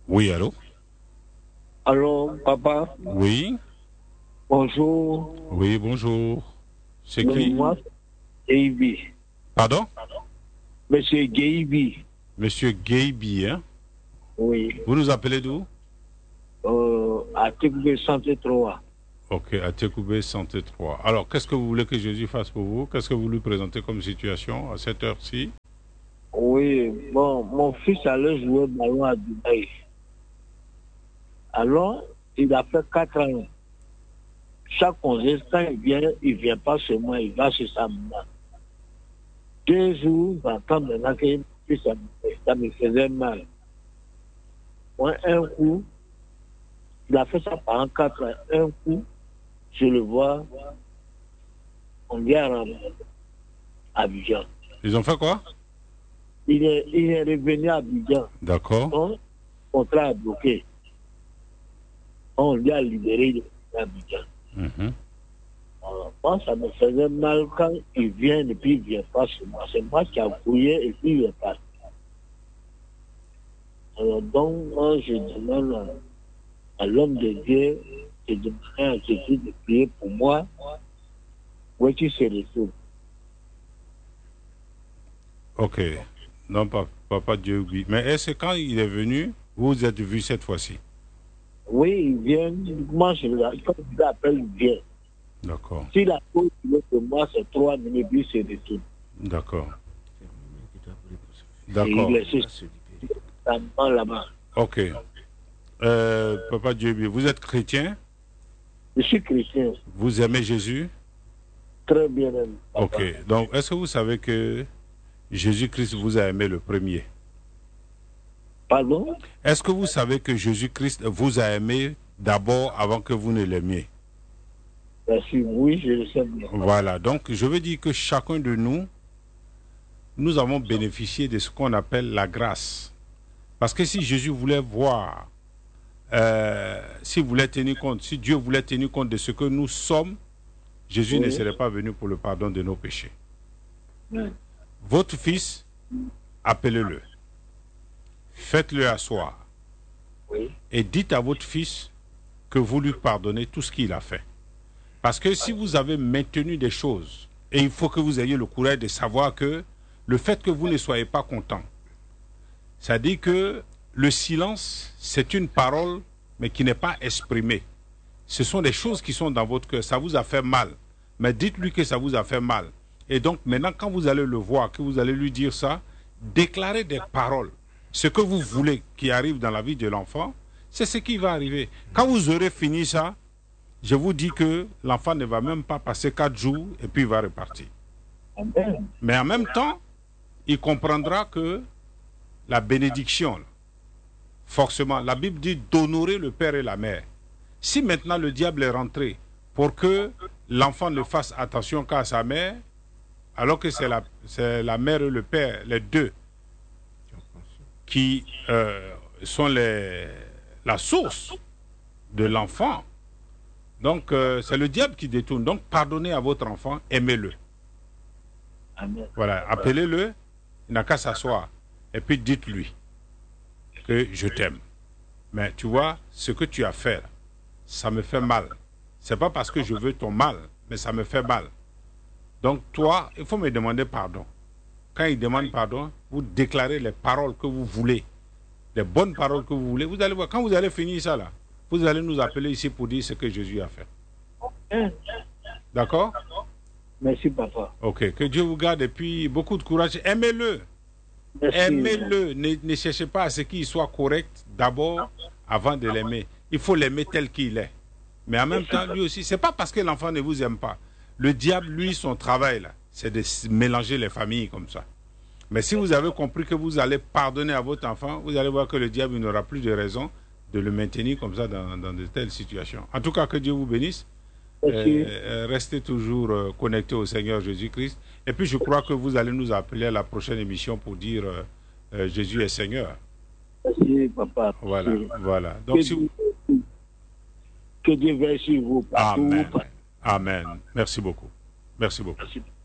Oui, allô? Allô, papa? Oui, Bonjour. oui, bonjour. C'est qui? Moi, c'est Geibi. Pardon? Monsieur Geibi. Monsieur Gaybi, hein? Oui. Vous nous appelez d'où? À Tébé 103. Ok, à Tekoubé 103. Alors, qu'est-ce que vous voulez que Jésus fasse pour vous? Qu'est-ce que vous lui présentez comme situation à cette heure-ci? Oui, bon, mon fils allait jouer au ballon à Dubaï. Alors, il a fait 4 ans. Chaque congé, quand il vient pas chez moi, il va chez sa maman. 2 jours, j'entends maintenant que ça me faisait mal. Moi, un coup, il a fait ça pendant 4 ans. Un coup, je le vois, on vient à Abidjan. Ils ont fait quoi? Il est revenu à Abidjan. D'accord. Son contrat est bloqué. On lui a libéré d'Abidjan. Mhm. Moi, ça me faisait mal quand il vient et puis il ne vient pas chez moi. C'est moi qui ai fouillé et puis il est parti. Alors donc, moi, je demande à l'homme de Dieu, je demande à Jésus de prier pour moi, où tu se retrouves. Ok. Non, papa Dieu, oui. Mais est-ce que quand il est venu, vous vous êtes vu cette fois-ci? Oui, il vient, moi, quand je l'appelle, il vient. D'accord. Si la cause de moi, c'est 3 minutes, puis il se retourne. D'accord. Et D'accord. il est chez sa maman là-bas. Ok. Papa Dieu, oui. Vous êtes chrétien? Je suis chrétien, Vous aimez Jésus? très bien même. Papa. Ok. Donc, est-ce que vous savez que Jésus-Christ vous a aimé le premier? Pardon? Est-ce que vous savez que Jésus-Christ vous a aimé d'abord avant que vous ne l'aimiez? Merci, oui, je le sais bien. Voilà. Donc, je veux dire que chacun de nous, nous avons bénéficié de ce qu'on appelle la grâce. Parce que si Jésus voulait voir, s'il voulait tenir compte, si Dieu voulait tenir compte de ce que nous sommes, Jésus ne Oui. serait pas venu pour le pardon de nos péchés. Oui. Votre fils, appelez-le. Faites-le asseoir. Oui. Et dites à votre fils que vous lui pardonnez tout ce qu'il a fait. Parce que si vous avez maintenu des choses, et il faut que vous ayez le courage de savoir que le fait que vous ne soyez pas content, ça dit que le silence, c'est une parole, mais qui n'est pas exprimée. Ce sont des choses qui sont dans votre cœur. Ça vous a fait mal. Mais dites-lui que ça vous a fait mal. Et donc maintenant, quand vous allez le voir, que vous allez lui dire ça, déclarez des paroles. Ce que vous voulez qui arrive dans la vie de l'enfant, c'est ce qui va arriver. Quand vous aurez fini ça, je vous dis que l'enfant ne va même pas passer 4 jours et puis il va repartir. Amen. Mais en même temps, il comprendra que la bénédiction, forcément, la Bible dit d'honorer le père et la mère. Si maintenant le diable est rentré pour que l'enfant ne fasse attention qu'à sa mère, alors que c'est la mère et le père, les deux, qui sont la source de l'enfant. Donc, c'est le diable qui détourne. Donc, pardonnez à votre enfant, aimez-le. Amen. Voilà, appelez-le, il n'a qu'à s'asseoir. Et puis dites-lui que je t'aime. Mais tu vois, ce que tu as fait, ça me fait mal. C'est pas parce que je veux ton mal, mais ça me fait mal. Donc, toi, il faut me demander pardon. Quand il demande pardon, vous déclarez les paroles que vous voulez, les bonnes paroles que vous voulez. Vous allez voir, quand vous allez finir ça là, vous allez nous appeler ici pour dire ce que Jésus a fait. Hein? D'accord? Merci, papa. Ok, que Dieu vous garde et puis beaucoup de courage. Aimez-le. Merci. Aimez-le. Ne cherchez pas à ce qu'il soit correct d'abord avant de l'aimer. Il faut l'aimer tel qu'il est. Mais en même temps, lui aussi, c'est pas parce que l'enfant ne vous aime pas. Le diable, lui, son travail là, c'est de mélanger les familles comme ça. Mais si vous avez compris que vous allez pardonner à votre enfant, vous allez voir que le diable n'aura plus de raison de le maintenir comme ça dans de telles situations. En tout cas, que Dieu vous bénisse. Restez toujours connectés au Seigneur Jésus-Christ. Et puis, je crois que vous allez nous appeler à la prochaine émission pour dire Jésus est Seigneur. Merci, papa. Voilà, Merci. voilà. Donc, Que Dieu veille sur vous partout. Amen. Amen. Merci beaucoup. Merci beaucoup. Merci.